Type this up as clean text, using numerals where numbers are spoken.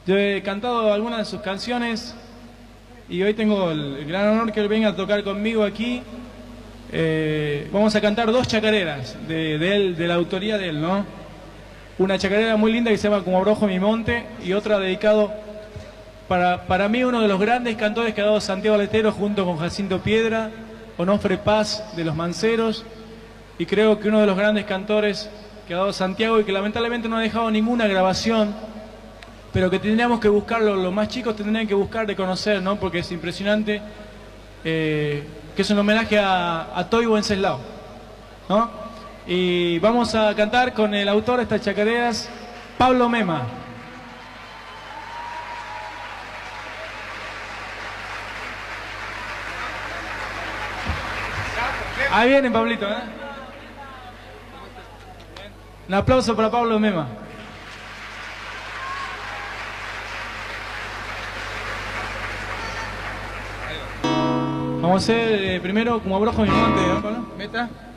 Yo he cantado algunas de sus canciones y hoy tengo el gran honor que él venga a tocar conmigo aquí. Vamos a cantar dos chacareras de él, de la autoría de él, ¿no? Una chacarera muy linda que se llama Como Abrojo mi monte y otra dedicado para mí uno de los grandes cantores que ha dado Santiago del Estero junto con Jacinto Piedra, Onofre Paz de Los Manceros, y creo que uno de los grandes cantores que ha dado Santiago y que lamentablemente no ha dejado ninguna grabación, pero que tendríamos que buscarlo, los más chicos tendrían que buscar de conocer, ¿no? Porque es impresionante, que es un homenaje a Toy Wenceslao, ¿no? Y vamos a cantar con el autor de estas chacareras, Pablo Mema. Ahí viene Pablito, ¿eh? Un aplauso para Pablo Mema. Vamos a hacer primero Como Abrojo mi monte, ¿no, Pablo? Meta.